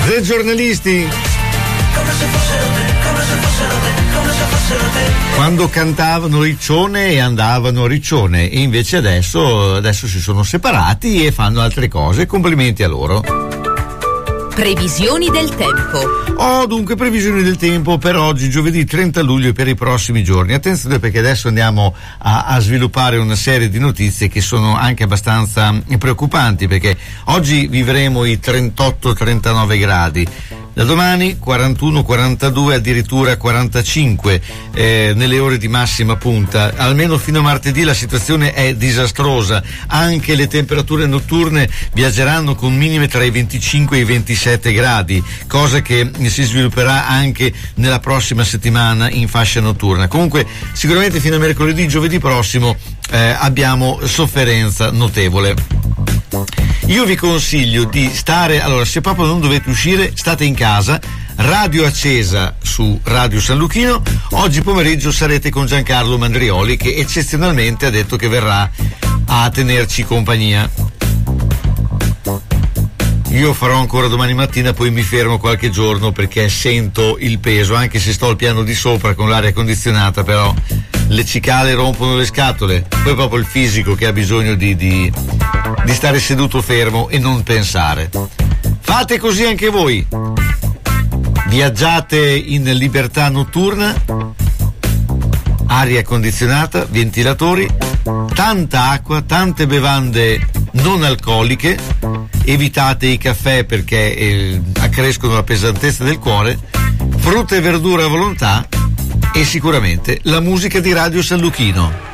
The Giornalisti. Quando cantavano Riccione e andavano a Riccione, e invece adesso si sono separati e fanno altre cose. Complimenti a loro. Previsioni del tempo. Dunque, previsioni del tempo per oggi, giovedì 30 luglio e per i prossimi giorni. Attenzione, perché adesso andiamo a sviluppare una serie di notizie che sono anche abbastanza preoccupanti, perché oggi vivremo i 38-39 gradi. Da domani 41, 42, addirittura 45 nelle ore di massima punta. Almeno fino a martedì la situazione è disastrosa. Anche le temperature notturne viaggeranno con minime tra i 25 e i 27 gradi, cosa che si svilupperà anche nella prossima settimana in fascia notturna. Comunque sicuramente fino a mercoledì, giovedì prossimo abbiamo sofferenza notevole. Io vi consiglio di stare, allora, se proprio non dovete uscire, state in casa, radio accesa su Radio San Luchino. Oggi pomeriggio sarete con Giancarlo Mandrioli, che eccezionalmente ha detto che verrà a tenerci compagnia. Io farò ancora domani mattina, poi mi fermo qualche giorno perché sento il peso, anche se sto al piano di sopra con l'aria condizionata, però le cicale rompono le scatole. Poi è proprio il fisico che ha bisogno di stare seduto fermo e non pensare. Fate così anche voi. Viaggiate in libertà notturna, aria condizionata, ventilatori, tanta acqua, tante bevande non alcoliche, evitate i caffè perché accrescono la pesantezza del cuore, frutta e verdura a volontà e sicuramente la musica di Radio San Luchino.